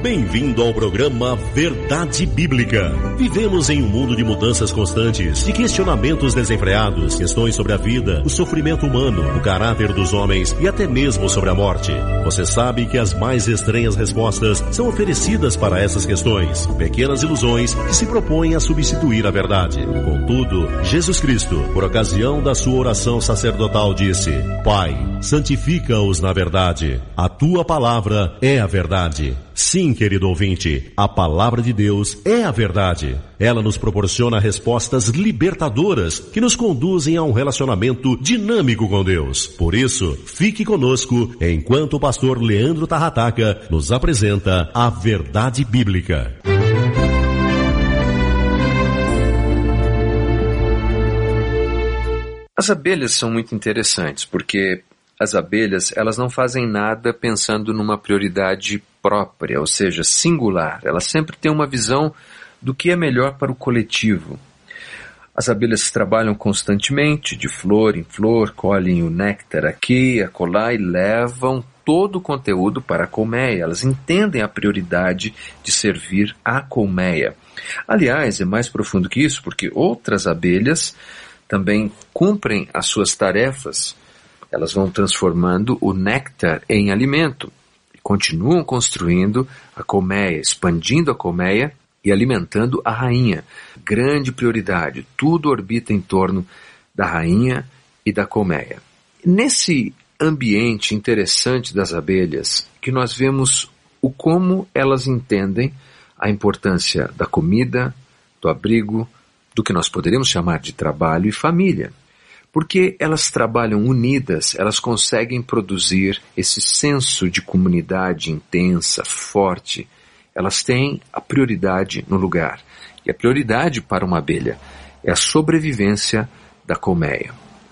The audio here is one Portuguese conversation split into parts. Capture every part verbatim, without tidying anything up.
Bem-vindo ao programa Verdade Bíblica. Vivemos em um mundo de mudanças constantes, de questionamentos desenfreados, questões sobre a vida, o sofrimento humano, o caráter dos homens e até mesmo sobre a morte. Você sabe que as mais estranhas respostas são oferecidas para essas questões, pequenas ilusões que se propõem a substituir a verdade. Contudo, Jesus Cristo, por ocasião da sua oração sacerdotal, disse: Pai, santifica-os na verdade. A tua palavra é a verdade. Sim, querido ouvinte, a palavra de Deus é a verdade. Ela nos proporciona respostas libertadoras que nos conduzem a um relacionamento dinâmico com Deus. Por isso, fique conosco enquanto o pastor Leandro Tarrataca nos apresenta a Verdade Bíblica. As abelhas são muito interessantes porque as abelhas, elas não fazem nada pensando numa prioridade própria, ou seja, singular. Elas sempre têm uma visão do que é melhor para o coletivo. As abelhas trabalham constantemente, de flor em flor, colhem o néctar aqui, acolá e levam todo o conteúdo para a colmeia. Elas entendem a prioridade de servir à colmeia. Aliás, é mais profundo que isso, porque outras abelhas também cumprem as suas tarefas. Elas vão transformando o néctar em alimento e continuam construindo a colmeia, expandindo a colmeia e alimentando a rainha. Grande prioridade, tudo orbita em torno da rainha e da colmeia. Nesse ambiente interessante das abelhas, que nós vemos o como elas entendem a importância da comida, do abrigo, do que nós poderíamos chamar de trabalho e família. Porque elas trabalham unidas, elas conseguem produzir esse senso de comunidade intensa, forte. Elas têm a prioridade no lugar. E a prioridade para uma abelha é a sobrevivência da colmeia.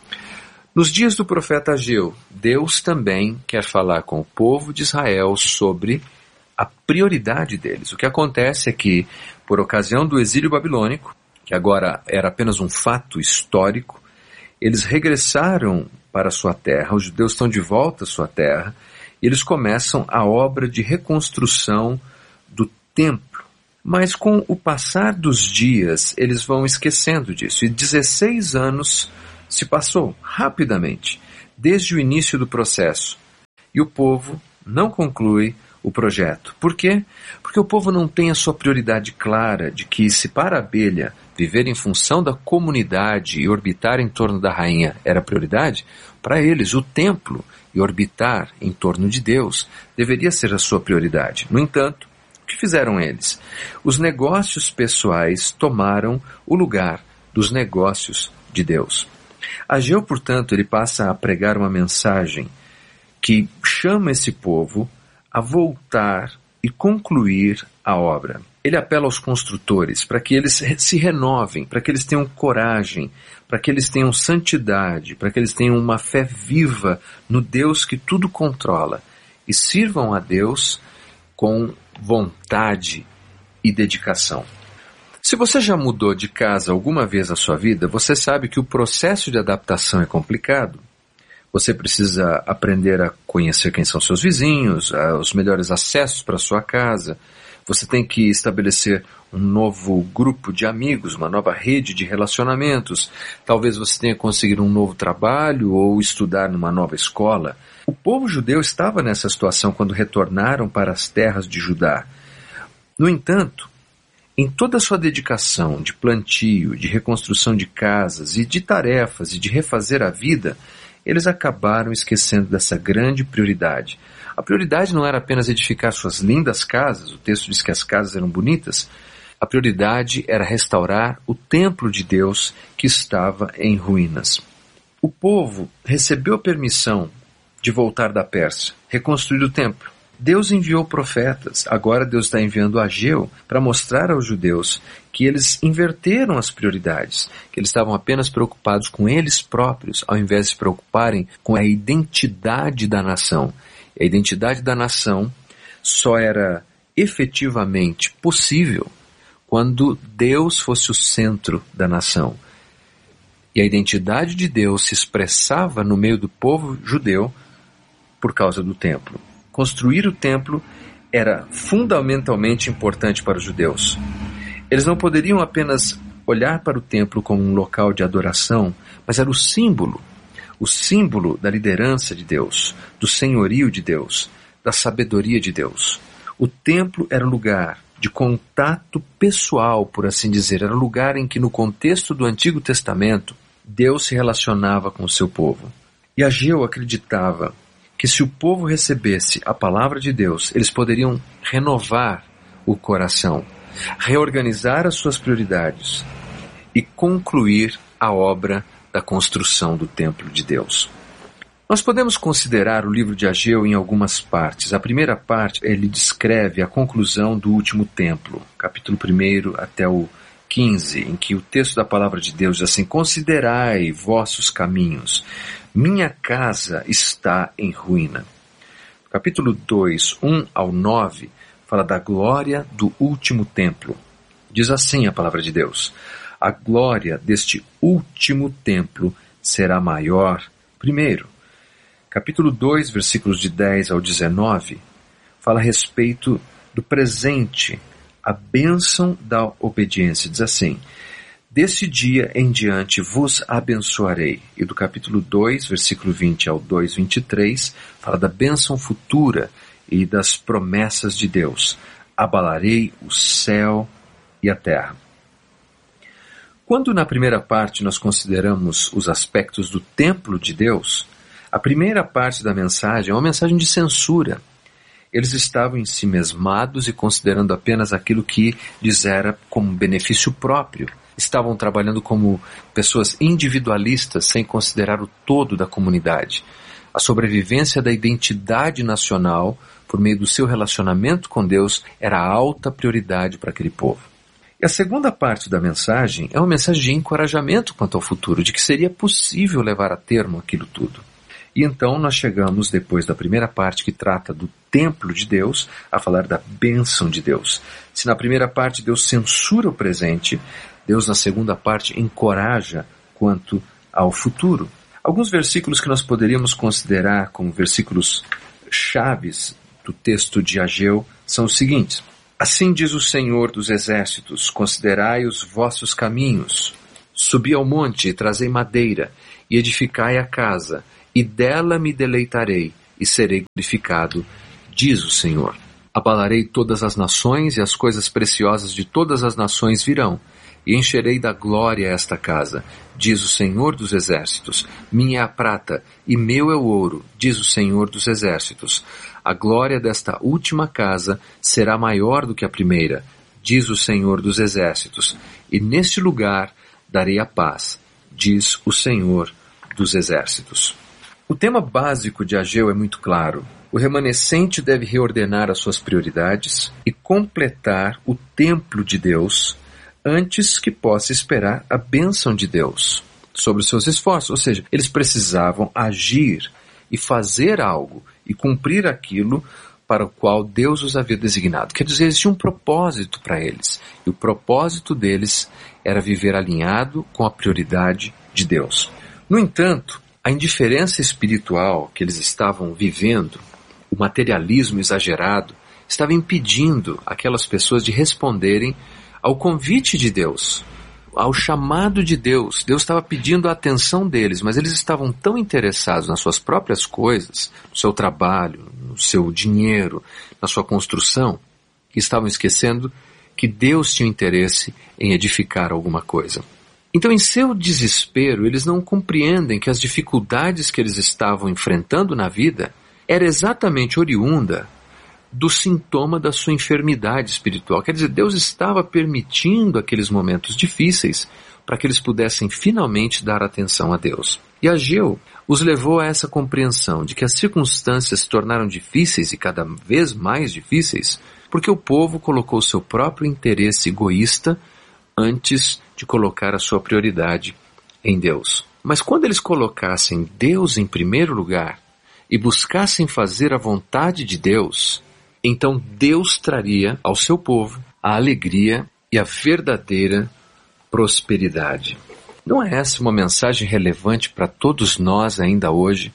Nos dias do profeta Ageu, Deus também quer falar com o povo de Israel sobre a prioridade deles. O que acontece é que, por ocasião do exílio babilônico, que agora era apenas um fato histórico, eles regressaram para a sua terra, os judeus estão de volta à sua terra, e eles começam a obra de reconstrução do templo. Mas com o passar dos dias, eles vão esquecendo disso, e dezesseis anos se passou rapidamente, desde o início do processo, e o povo não conclui o projeto. Por quê? Porque o povo não tem a sua prioridade clara de que, se para a abelha viver em função da comunidade e orbitar em torno da rainha era prioridade, para eles o templo e orbitar em torno de Deus deveria ser a sua prioridade. No entanto, o que fizeram eles? Os negócios pessoais tomaram o lugar dos negócios de Deus. Ageu, portanto, ele passa a pregar uma mensagem que chama esse povo a voltar e concluir a obra. Ele apela aos construtores para que eles se renovem, para que eles tenham coragem, para que eles tenham santidade, para que eles tenham uma fé viva no Deus que tudo controla e sirvam a Deus com vontade e dedicação. Se você já mudou de casa alguma vez na sua vida, você sabe que o processo de adaptação é complicado. Você precisa aprender a conhecer quem são seus vizinhos, os melhores acessos para a sua casa. Você tem que estabelecer um novo grupo de amigos, uma nova rede de relacionamentos. Talvez você tenha conseguido um novo trabalho ou estudar numa nova escola. O povo judeu estava nessa situação quando retornaram para as terras de Judá. No entanto, em toda a sua dedicação de plantio, de reconstrução de casas e de tarefas e de refazer a vida, eles acabaram esquecendo dessa grande prioridade. A prioridade não era apenas edificar suas lindas casas, o texto diz que as casas eram bonitas. A prioridade era restaurar o templo de Deus que estava em ruínas. O povo recebeu a permissão de voltar da Pérsia, reconstruir o templo. Deus enviou profetas, agora Deus está enviando Ageu para mostrar aos judeus que eles inverteram as prioridades, que eles estavam apenas preocupados com eles próprios, ao invés de se preocuparem com a identidade da nação. E a identidade da nação só era efetivamente possível quando Deus fosse o centro da nação. E a identidade de Deus se expressava no meio do povo judeu por causa do templo. Construir o templo era fundamentalmente importante para os judeus. Eles não poderiam apenas olhar para o templo como um local de adoração, mas era o símbolo, o símbolo da liderança de Deus, do senhorio de Deus, da sabedoria de Deus. O templo era o lugar de contato pessoal, por assim dizer, era o lugar em que, no contexto do Antigo Testamento, Deus se relacionava com o seu povo. E Ageu acreditava que se o povo recebesse a palavra de Deus, eles poderiam renovar o coração, reorganizar as suas prioridades e concluir a obra da construção do templo de Deus. Nós podemos considerar o livro de Ageu em algumas partes. A primeira parte, ele descreve a conclusão do último templo, capítulo um até o quinze, em que o texto da palavra de Deus diz assim: considerai vossos caminhos, minha casa está em ruína. Capítulo dois, um ao nove, fala da glória do último templo. Diz assim a palavra de Deus: a glória deste último templo será maior. Primeiro, capítulo dois, versículos de dez ao dezenove, fala a respeito do presente, a bênção da obediência. Diz assim: desse dia em diante vos abençoarei. E do capítulo dois, versículo vinte ao dois, vinte e três, fala da bênção futura e das promessas de Deus. Abalarei o céu e a terra. Quando na primeira parte nós consideramos os aspectos do templo de Deus, a primeira parte da mensagem é uma mensagem de censura. Eles estavam ensimesmados e considerando apenas aquilo que lhes era como benefício próprio. Estavam trabalhando como pessoas individualistas sem considerar o todo da comunidade. A sobrevivência da identidade nacional por meio do seu relacionamento com Deus era a alta prioridade para aquele povo. E a segunda parte da mensagem é uma mensagem de encorajamento quanto ao futuro, de que seria possível levar a termo aquilo tudo. E então nós chegamos, depois da primeira parte que trata do templo de Deus, a falar da bênção de Deus. Se na primeira parte Deus censura o presente, Deus na segunda parte encoraja quanto ao futuro. Alguns versículos que nós poderíamos considerar como versículos chaves do texto de Ageu são os seguintes: assim diz o Senhor dos Exércitos, considerai os vossos caminhos, subi ao monte e trazei madeira, e edificai a casa, e dela me deleitarei, e serei glorificado, diz o Senhor. Abalarei todas as nações, e as coisas preciosas de todas as nações virão, e encherei da glória esta casa, diz o Senhor dos Exércitos. Minha é a prata, e meu é o ouro, diz o Senhor dos Exércitos. A glória desta última casa será maior do que a primeira, diz o Senhor dos Exércitos. E neste lugar darei a paz, diz o Senhor dos Exércitos. O tema básico de Ageu é muito claro. O remanescente deve reordenar as suas prioridades e completar o templo de Deus antes que possa esperar a bênção de Deus sobre os seus esforços. Ou seja, eles precisavam agir e fazer algo e cumprir aquilo para o qual Deus os havia designado. Quer dizer, existia um propósito para eles. E o propósito deles era viver alinhado com a prioridade de Deus. No entanto, a indiferença espiritual que eles estavam vivendo, o materialismo exagerado, estava impedindo aquelas pessoas de responderem ao convite de Deus, ao chamado de Deus. Deus estava pedindo a atenção deles, mas eles estavam tão interessados nas suas próprias coisas, no seu trabalho, no seu dinheiro, na sua construção, que estavam esquecendo que Deus tinha interesse em edificar alguma coisa. Então, em seu desespero, eles não compreendem que as dificuldades que eles estavam enfrentando na vida era exatamente oriunda do sintoma da sua enfermidade espiritual. Quer dizer, Deus estava permitindo aqueles momentos difíceis para que eles pudessem finalmente dar atenção a Deus. E Ageu os levou a essa compreensão de que as circunstâncias se tornaram difíceis e cada vez mais difíceis porque o povo colocou seu próprio interesse egoísta antes de colocar a sua prioridade em Deus. Mas quando eles colocassem Deus em primeiro lugar e buscassem fazer a vontade de Deus, então Deus traria ao seu povo a alegria e a verdadeira prosperidade. Não é essa uma mensagem relevante para todos nós ainda hoje,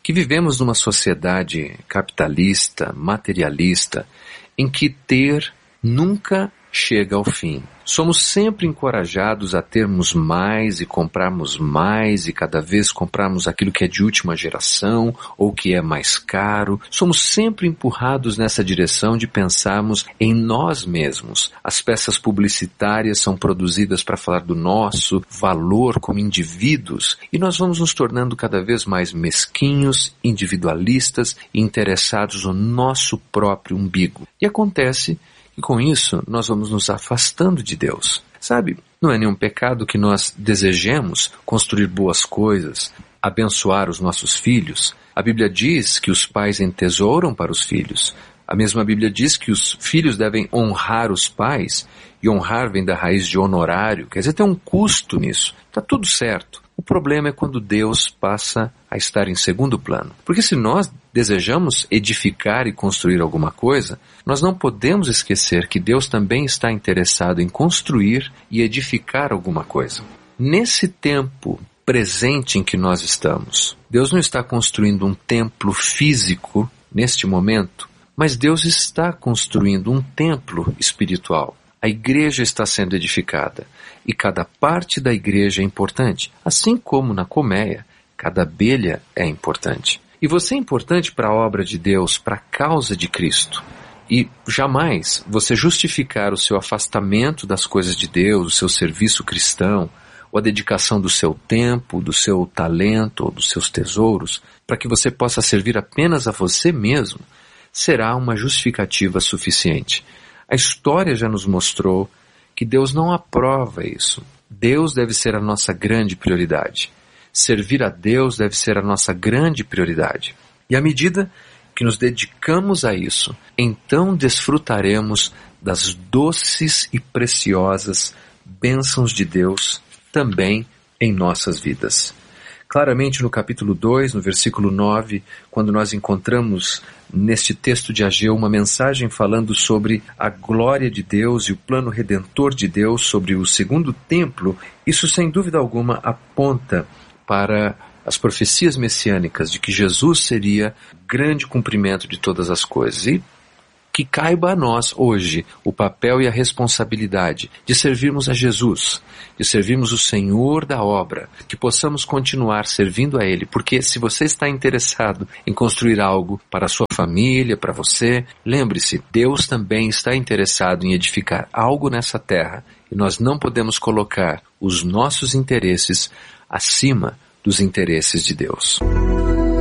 que vivemos numa sociedade capitalista, materialista, em que ter nunca chega ao fim. Somos sempre encorajados a termos mais e comprarmos mais e cada vez comprarmos aquilo que é de última geração ou que é mais caro. Somos sempre empurrados nessa direção de pensarmos em nós mesmos. As peças publicitárias são produzidas para falar do nosso valor como indivíduos e nós vamos nos tornando cada vez mais mesquinhos, individualistas e interessados no nosso próprio umbigo. E acontece e com isso, nós vamos nos afastando de Deus. Sabe, não é nenhum pecado que nós desejemos construir boas coisas, abençoar os nossos filhos. A Bíblia diz que os pais entesouram para os filhos. A mesma Bíblia diz que os filhos devem honrar os pais, e honrar vem da raiz de honorário, quer dizer, tem um custo nisso. Está tudo certo. O problema é quando Deus passa a estar em segundo plano. Porque se nós desejamos edificar e construir alguma coisa, nós não podemos esquecer que Deus também está interessado em construir e edificar alguma coisa. Nesse tempo presente em que nós estamos, Deus não está construindo um templo físico neste momento, mas Deus está construindo um templo espiritual. A igreja está sendo edificada e cada parte da igreja é importante. Assim como na colmeia, cada abelha é importante. E você é importante para a obra de Deus, para a causa de Cristo. E jamais você justificar o seu afastamento das coisas de Deus, o seu serviço cristão, ou a dedicação do seu tempo, do seu talento ou dos seus tesouros, para que você possa servir apenas a você mesmo, será uma justificativa suficiente. A história já nos mostrou que Deus não aprova isso. Deus deve ser a nossa grande prioridade. Servir a Deus deve ser a nossa grande prioridade. E à medida que nos dedicamos a isso, então desfrutaremos das doces e preciosas bênçãos de Deus também em nossas vidas. Claramente no capítulo dois, no versículo nove, quando nós encontramos neste texto de Ageu uma mensagem falando sobre a glória de Deus e o plano redentor de Deus sobre o segundo templo, isso sem dúvida alguma aponta para as profecias messiânicas de que Jesus seria o grande cumprimento de todas as coisas. E que caiba a nós hoje o papel e a responsabilidade de servirmos a Jesus, de servirmos o Senhor da obra, que possamos continuar servindo a Ele, porque se você está interessado em construir algo para a sua família, para você, lembre-se, Deus também está interessado em edificar algo nessa terra e nós não podemos colocar os nossos interesses acima dos interesses de Deus.